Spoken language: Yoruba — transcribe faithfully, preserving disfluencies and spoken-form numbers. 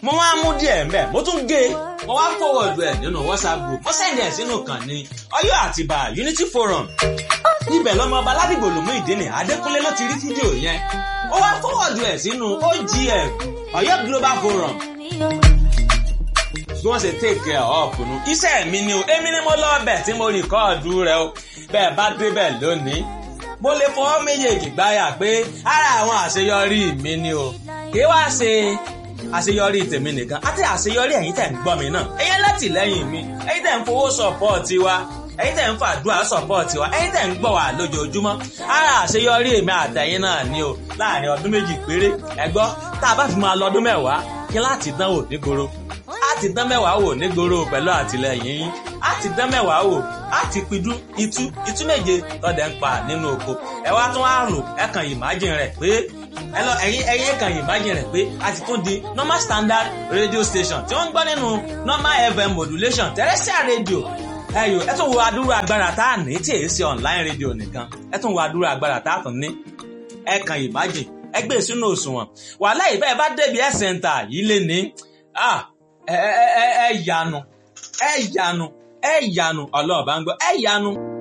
mo wá mú díẹ̀ mbẹ́ mo tún gé mo wá forward ẹ̀ nínú WhatsApp group mo send ẹ̀ sínú kan ní Ọ̀yọ́ Àtìbà Unity Forum ibẹ̀ lọ́mọ ọba Ládìgbò Lùmú Ìdínì Adékúnlé ló ti rí fídíò yẹn ó wá forward ẹ̀ sínú O G F Ọ̀yọ́ Global Forum bí wọ́n ṣe take care of nù iṣẹ́ mi ni o èmi ni mo lọ bẹ̀ tí mo rìkọ́ọ̀dù rẹ o bẹ́ẹ̀ bá débẹ̀ lónìí mo lè fọwọ́ méjèèjì gbáyà pé ara àwọn àṣeyọrí mi ni o kí wá ṣe àṣeyọrí tèmi nìkan àti àṣeyọrí ẹ̀yin tẹ̀ ń gbọ́ mi náà ẹ̀yin látìlẹ́yìn mi ẹ̀yin tẹ̀ ń fowó sọ̀pọ̀ọ̀tì wa ẹ̀yin tẹ̀ ń fàdúrà sọ̀pọ̀ọ̀tì wa ẹ̀yin tẹ̀ ń gbọ́ wa lójoojúmọ́ ara àṣeyọrí èmi àtẹ̀yin náà ni o láàrin ọdún méjì péré ẹ gbọ́ tá a bá fi máa lọ ọdún mẹ́wàá kí láti dán wò nígboro láti dán mẹ́wàá wò nígboro pẹ̀lú àtìlẹ́yìn yín láti dán mẹ́wàá wò láti pidú itú itú méje tọ́dẹ̀ ń pa nínú oko ẹ wá tún wá rò ẹ kàn imagine rẹ̀ pé ẹ lọ ẹ̀yin ẹ̀yin kàn imagine rẹ̀ pé a ti tún di normal standard radio station tí wọ́n ń gbọ́ nínú normal F M modulation terrestrial radio ẹyọ ẹ tún wo adúrú agbára tá a ní tí èyí ṣe online radio nìkan ẹ tún wo adúrú agbára tá a tún ní ẹ kàn imagine ẹ gbé sínú òṣùwọ̀n wàhálà ìbẹ́ bá débi ẹ̀ center yìí lé ní ẹ ẹ ẹ yanu ẹ yanu ẹ yanu ọlọ́ọ̀bá ń gbọ́ ẹ yanu.